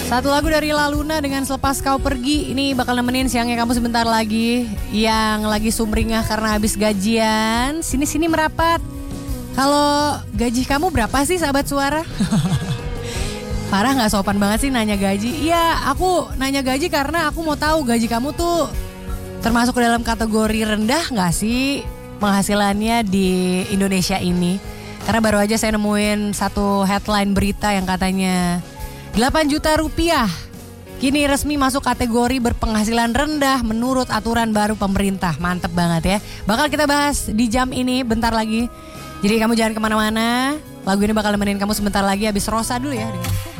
Satu lagu dari La Luna dengan Selepas Kau Pergi. Ini bakal nemenin siangnya kamu sebentar lagi. Yang lagi sumringah karena habis gajian, sini-sini merapat. Kalau gaji kamu berapa sih sahabat suara? Parah gak sopan banget sih nanya gaji. Iya, aku nanya gaji karena aku mau tahu gaji kamu tuh termasuk ke dalam kategori rendah gak sih penghasilannya di Indonesia ini. Karena baru aja saya nemuin satu headline berita yang katanya 8 juta rupiah kini resmi masuk kategori berpenghasilan rendah menurut aturan baru pemerintah. Mantep banget ya. Bakal kita bahas di jam ini bentar lagi. Jadi kamu jangan kemana-mana. Lagu ini bakal nemenin kamu sebentar lagi. Habis Rosa dulu ya.